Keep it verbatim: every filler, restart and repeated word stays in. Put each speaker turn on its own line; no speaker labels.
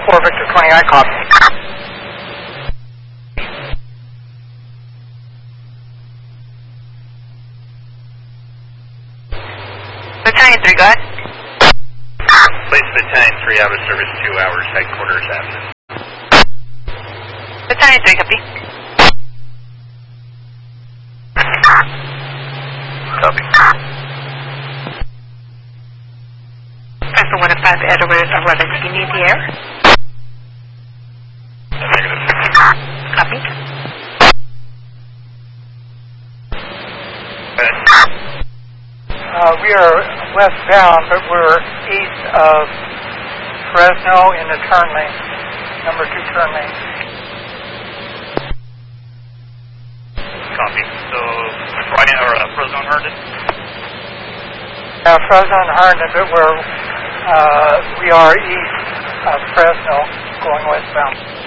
four Victor twenty, I copy.
Battalion three, go ahead.
Place Battalion three out of service two hours, headquarters absent.
Battalion three, copy.
Copy.
Alpha one oh five, Edward eleven, do you need the air?
Negative.
Copy.
Uh, we are westbound, but we're east of Fresno in the turn lane, number two turn lane.
Copy. So, right or uh, Fresno and Herndon?
Uh, Fresno and Herndon, but we're, uh, we are east of Fresno, going westbound.